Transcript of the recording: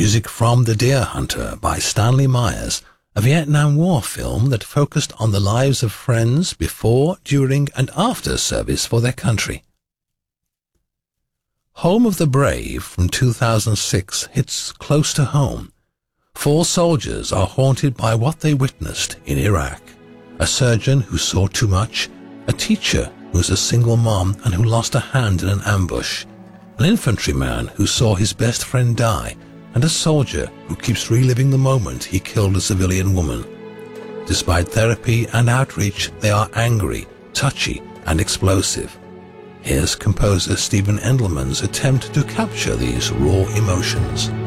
Music from The Deer Hunter by Stanley Myers, a Vietnam War film that focused on the lives of friends before, during, and after service for their country. Home of the Brave from 2006 hits close to home. 4 soldiers are haunted by what they witnessed in Iraq. A surgeon who saw too much, a teacher who's a single mom and who lost a hand in an ambush, an infantryman who saw his best friend die, and a soldier who keeps reliving the moment he killed a civilian woman. Despite therapy and outreach, they are angry, touchy, and explosive. Here's composer Stephen Endelman's attempt to capture these raw emotions.